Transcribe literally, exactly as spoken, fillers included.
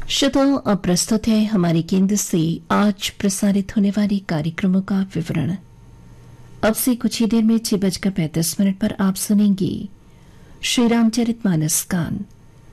श्रोताओं, अब प्रस्तुत है हमारे केंद्र से आज प्रसारित होने वाले कार्यक्रमों का विवरण। अब से कुछ ही देर में छह बजकर पैंतीस मिनट पर आप सुनेंगे श्री रामचरितमानस गान।